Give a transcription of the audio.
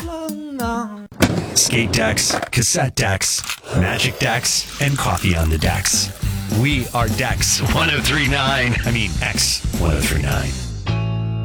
Skate decks, cassette decks, magic decks, and coffee on the decks. We are Dex 1039. I mean, X 1039.